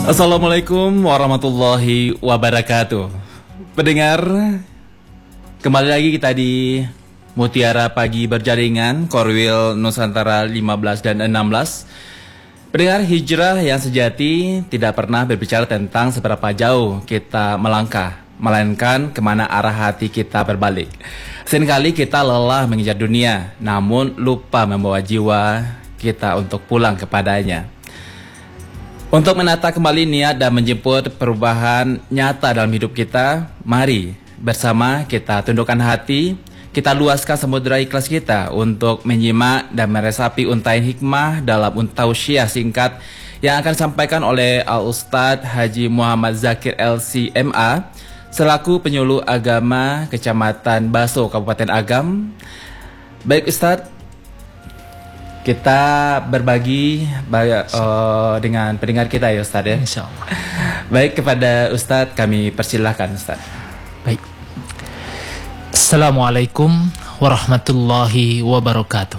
Assalamualaikum warahmatullahi wabarakatuh. Pendengar, kembali lagi kita di Mutiara Pagi Berjaringan Korwil Nusantara 15 dan 16. Pendengar, hijrah yang sejati tidak pernah berbicara tentang seberapa jauh kita melangkah, melainkan kemana arah hati kita berbalik. Seringkali kita lelah mengejar dunia, namun lupa membawa jiwa kita untuk pulang kepadanya. Untuk menata kembali niat dan menjemput perubahan nyata dalam hidup kita, mari bersama kita tundukkan hati, kita luaskan samudera ikhlas kita untuk menyimak dan meresapi untayan hikmah dalam tausiah singkat yang akan disampaikan oleh Al-Ustadz Haji Muhammad Zakir LC.MA selaku penyuluh agama Kecamatan Baso, Kabupaten Agam. Baik Ustadz, kita berbagi dengan pendengar kita ya Ustadz ya. Insyaallah. Baik, kepada Ustadz kami persilahkan Ustadz. Baik. Assalamualaikum warahmatullahi wabarakatuh.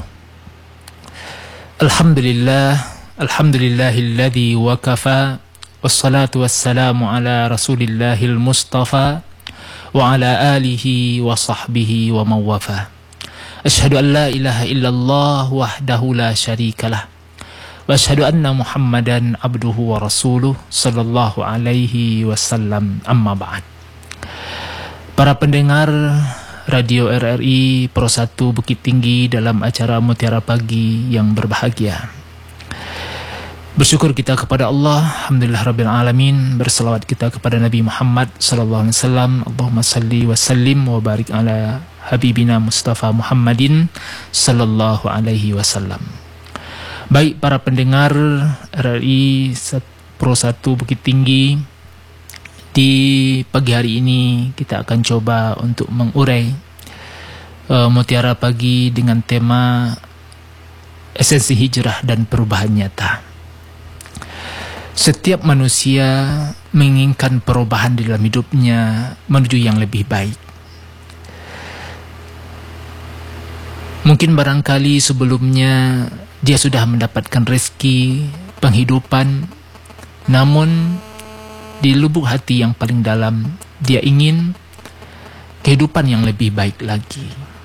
Alhamdulillahilladzi wa kafa, wassalatu wassalamu ala rasulillahil mustafa wa ala alihi wa sahbihi wa mawafa. Asyhadu an la ilaha illallah wahdahu la syarikalah wa asyhadu anna Muhammadan abduhu wa rasuluh sallallahu alaihi wasallam, amma ba'd. Para pendengar Radio RRI Pro 1 Bukit Tinggi dalam acara Mutiara Pagi yang berbahagia, bersyukur kita kepada Allah, alhamdulillah rabbil alamin, berselawat kita kepada Nabi Muhammad sallallahu alaihi wasallam. Allahumma salli wa sallim wa barik ala Habibina Mustafa Muhammadin sallallahu alaihi wasallam. Baik para pendengar RRI Pro 1 Bukit Tinggi, di pagi hari ini kita akan coba untuk mengurai Mutiara Pagi dengan tema esensi hijrah dan perubahan nyata. Setiap manusia menginginkan perubahan di dalam hidupnya menuju yang lebih baik. Mungkin barangkali sebelumnya dia sudah mendapatkan rezeki, penghidupan, namun di lubuk hati yang paling dalam dia ingin kehidupan yang lebih baik lagi,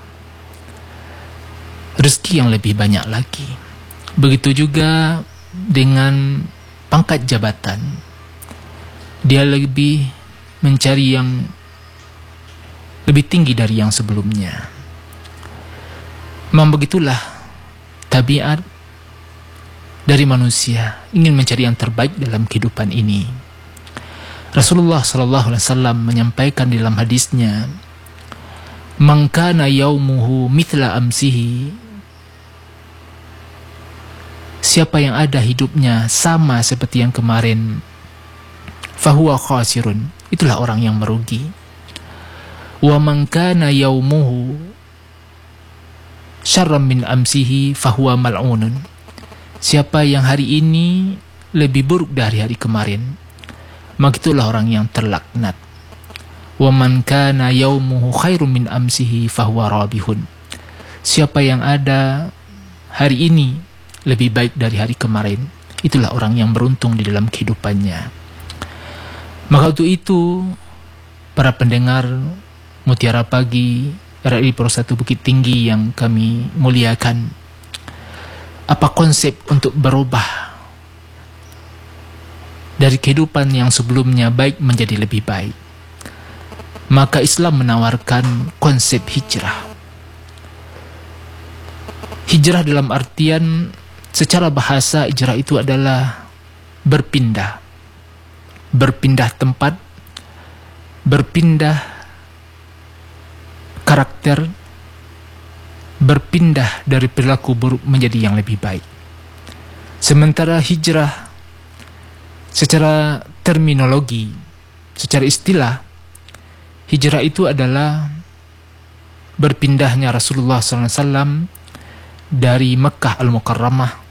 rezeki yang lebih banyak lagi. Begitu juga dengan pangkat jabatan, dia lebih mencari yang lebih tinggi dari yang sebelumnya. Memang begitulah tabiat dari manusia, ingin mencari yang terbaik dalam kehidupan ini. Rasulullah sallallahu alaihi wasallam menyampaikan dalam hadisnya, "Man kana yaumuhu mithla amsihi." Siapa yang ada hidupnya sama seperti yang kemarin, fahuwa khasirun, itulah orang yang merugi. Wa man kana yaumuhu syarram min amsihi fahuwa mal'unun. Siapa yang hari ini lebih buruk dari hari kemarin, maka itulah orang yang terlaknat. Wa man kana yaumuhu khairum min amsihi fahuwa rabihun. Siapa yang ada hari ini lebih baik dari hari kemarin, itulah orang yang beruntung di dalam kehidupannya. Maka untuk itu, para pendengar Mutiara Pagi RRI Pro 1 Bukit Tinggi yang kami muliakan, apa konsep untuk berubah dari kehidupan yang sebelumnya baik menjadi lebih baik? Maka Islam menawarkan konsep hijrah. Hijrah dalam artian secara bahasa, hijrah itu adalah berpindah. Berpindah tempat, berpindah karakter, berpindah dari perilaku buruk menjadi yang lebih baik. Sementara hijrah secara terminologi, secara istilah, hijrah itu adalah berpindahnya Rasulullah SAW dari Mekah Al-Mukarramah